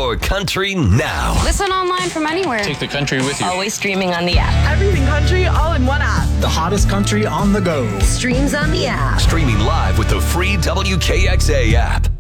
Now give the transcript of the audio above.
your country now. Listen online from anywhere. Take the country with you. Always streaming on the app. Everything country all in one app. The hottest country on the go. Streams on the app. Streaming live with the free WKXA app.